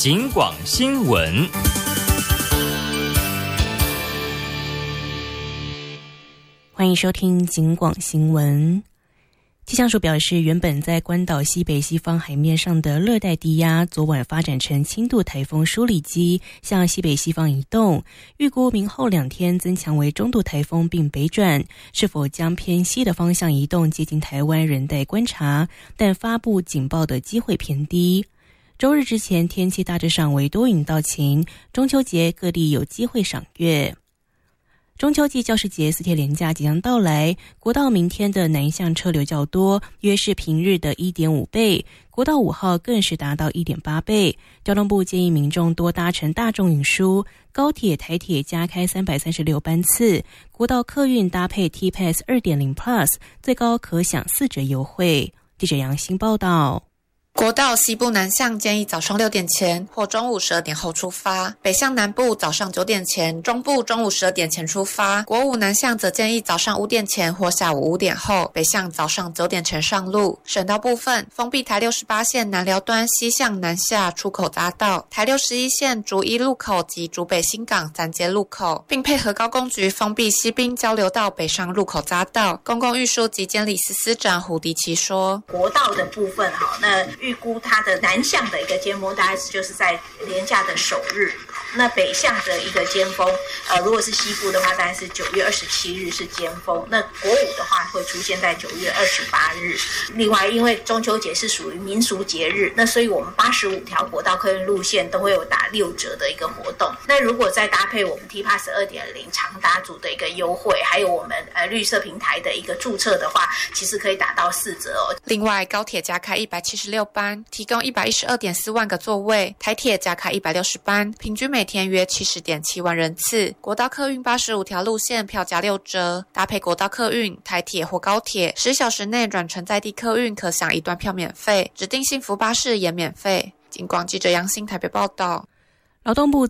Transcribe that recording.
警广新闻。 欢迎收听警广新闻。气象署表示，原本在关岛西北西方海面上的热带低压昨晚发展成轻度台风舒里基，向西北西方移动，预估明后2天增强为中度台风并北转，是否将偏西的方向移动接近台湾仍待观察，但发布警报的机会偏低。周日之前天气大致上为多云到晴，中秋节各地有机会赏月。中秋季教师节4天连假即将到来，国道明天的南向车流较多，约是平日的 1.5 倍，国道5号更是达到 1.8 倍。交通部建议民众多搭乘大众运输，高铁、台铁加开336班次，国道客运搭配 T-Pass 2.0 Plus， 最高可享4折优惠。记者杨欣报道。 国道西部南向建议早上6点前或中午12点后出发，北向南部早上9点前，中部中午12点前出发。国五南向则建议早上5点前或下午5点后，北向早上9点前上路。省道部分，封闭台68线南寮端西向南下出口匝道，台61线竹一路口及竹北新港暂街路口，并配合高工局封闭西滨交流道北上路口匝道。公共运输及监理司司长胡迪奇说， 国道的部分那预估它的南向的一个尖峰大概就是在连假的首日，那北向的一个尖峰如果是西部的话大概是9月27日是尖峰，那国五的话会出现在9月28日。另外因为中秋节是属于民俗节日，那所以我们85条国道客运路线都会有打6折的一个活动，那如果再搭配我们 T-Pass 2.0 长达组的一个优惠，还有我们绿色平台的一个注册的话，其实可以打到4折哦。 另外高铁加开176班，提供112.4万个座位，台铁加开160班，平均每天约70.7万人次。国道客运85条路线票价6折，搭配国道客运、台铁或高铁，10小时内转乘在地客运可享1段票免费，指定幸福巴士也免费。警广记者杨欣台北报道。 劳动部